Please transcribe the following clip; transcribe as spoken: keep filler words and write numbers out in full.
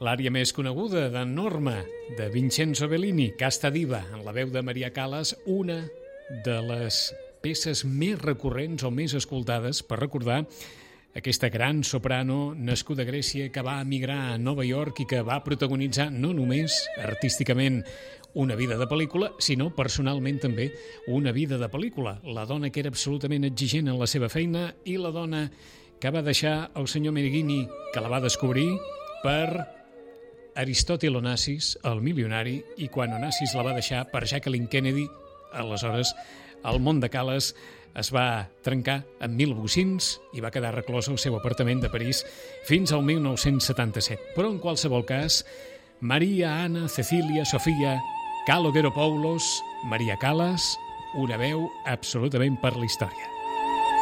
l'ària més coneguda de Norma, de Vincenzo Bellini, Casta Diva, en la veu de Maria Callas, una de les peces més recurrents o més escoltades per recordar aquesta gran soprano nascuda a Grècia que va emigrar a Nova York i que va protagonitzar no només artísticament una vida de pel·lícula, sinó personalment també una vida de pel·lícula. La dona que era absolutament exigent en la seva feina i la dona que va deixar el senyor Meneghini, que la va descobrir per Aristòtil Onassis, el milionari, i quan Onassis la va deixar per Jacqueline Kennedy, aleshores el món de Callas es va trencar en mil bocins i va quedar reclosa al seu apartament de París fins al mil nou-cents setanta-set. Però en qualsevol cas, Maria, Anna, Cecília, Sofia, Kalogeropoulos, Maria Callas, una veu absolutament per la història.